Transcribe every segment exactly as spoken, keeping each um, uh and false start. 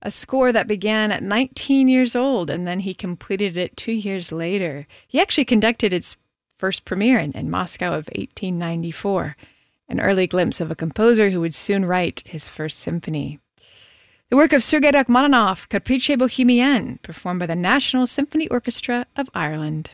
a score that began at nineteen years old, and then he completed it two years later. He actually conducted its first premiere in, in Moscow of eighteen ninety-four, an early glimpse of a composer who would soon write his first symphony. The work of Sergei Rachmaninoff, Caprice Bohemienne, performed by the National Symphony Orchestra of Ireland.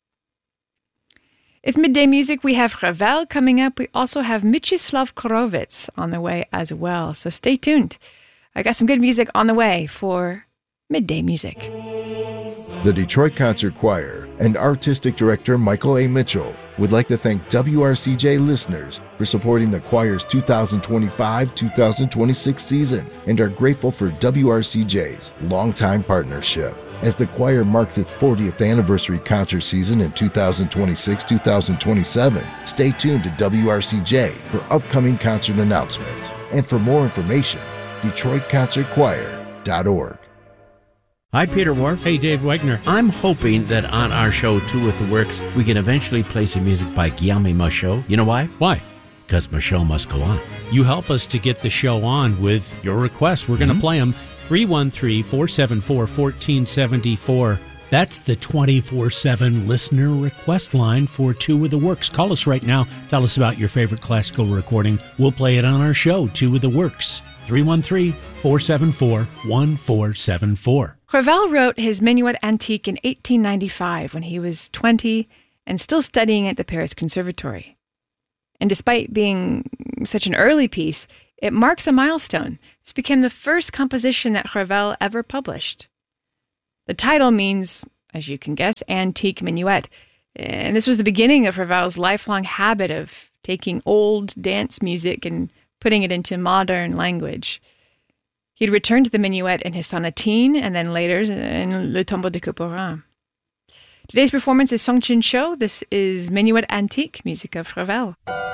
It's Midday Music. We have Ravel coming up. We also have Mieczyslaw Horowitz on the way as well. So stay tuned. I got some good music on the way for Midday Music. The Detroit Concert Choir and Artistic Director Michael A. Mitchell would like to thank W R C J listeners for supporting the choir's two thousand twenty-five two thousand twenty-six season and are grateful for W R C J's longtime partnership. As the choir marks its fortieth anniversary concert season in two thousand twenty-six two thousand twenty-seven, stay tuned to W R C J for upcoming concert announcements. And for more information, detroit concert choir dot org. Hi, Peter Wharf. Hey, Dave Wegner. I'm hoping that on our show, Two with the Works, we can eventually play some music by Guillaume Michaud. You know why? Why? Because Michaud must go on. You help us to get the show on with your requests. We're going to mm-hmm. play them. three one three, four seven four, one four seven four. That's the twenty-four seven listener request line for Two with the Works. Call us right now. Tell us about your favorite classical recording. We'll play it on our show, Two with the Works. three one three, four seven four, one four seven four. Ravel wrote his Minuet Antique in eighteen ninety-five when he was twenty and still studying at the Paris Conservatory. And despite being such an early piece, it marks a milestone. This became the first composition that Ravel ever published. The title means, as you can guess, Antique Minuet. And this was the beginning of Ravel's lifelong habit of taking old dance music and putting it into modern language. He'd returned to the minuet in his sonatine and then later in Le Tombeau de Couperin. Today's performance is Song Chin Cho. This is Minuet Antique, music of Ravel.